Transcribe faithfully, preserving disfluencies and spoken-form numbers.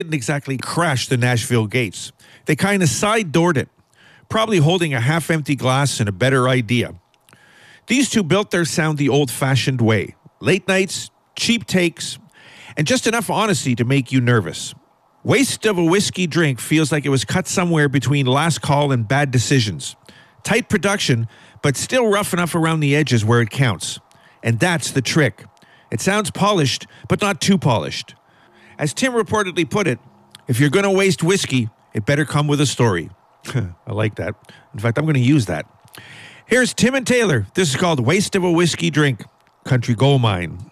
didn't exactly crash the Nashville gates. They kind of side-doored it, probably holding a half-empty glass and a better idea. These two built their sound the old-fashioned way. Late nights, cheap takes, and just enough honesty to make you nervous. Waste of a Whiskey Drink feels like it was cut somewhere between Last Call and Bad Decisions. Tight production, but still rough enough around the edges where it counts. And that's the trick. It sounds polished, but not too polished. As Tim reportedly put it, if you're going to waste whiskey, it better come with a story. I like that. In fact, I'm going to use that. Here's Tim and Taylor. This is called Waste of a Whiskey Drink, Country Gold Mine.